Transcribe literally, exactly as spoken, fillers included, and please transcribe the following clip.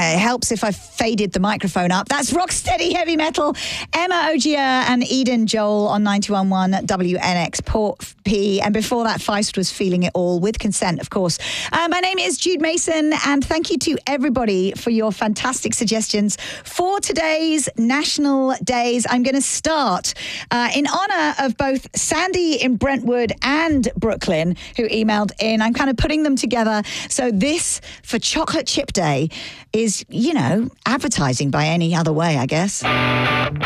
Uh, it helps if I faded the microphone up. That's Rocksteady Heavy Metal, Emma Ogier and Eden Joel on ninety-one point one W N X Port P. And before that, Feist was Feeling It All, with consent, of course. Uh, my name is Jude Mason, and thank you to everybody for your fantastic suggestions for today's National Days. I'm going to start uh, in honour of both Sandy in Brentwood and Brooklyn, who emailed in. I'm kind of putting them together. So this, for Chocolate Chip Day, is, you know, advertising by any other way, I guess.